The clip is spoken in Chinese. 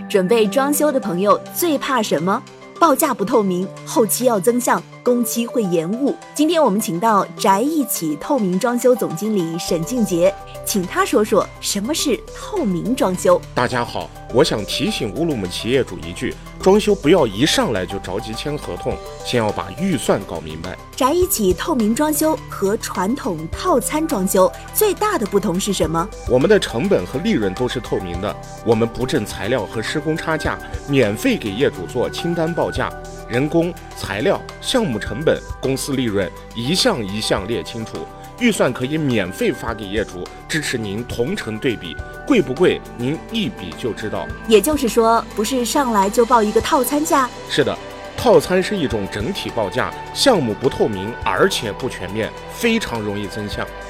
准备装修的朋友最怕什么？报价不透明，后期要增项，工期会延误。今天我们请到宅一起透明装修总经理沈静杰，请他说说什么是透明装修。 大家好，我想提醒乌鲁木齐业主一句，装修不要一上来就着急签合同，先要把预算搞明白。 宅一起透明装修和传统套餐装修最大的不同是什么？ 我们的成本和利润都是透明的，我们不挣材料和施工差价，免费给业主做清单报价，人工、材料、项目成本、公司利润一项一项列清楚，预算可以免费发给业主，支持您同城对比，贵不贵您一比就知道。 也就是说，不是上来就报一个套餐价？ 是的，套餐是一种整体报价，项目不透明而且不全面，非常容易增项。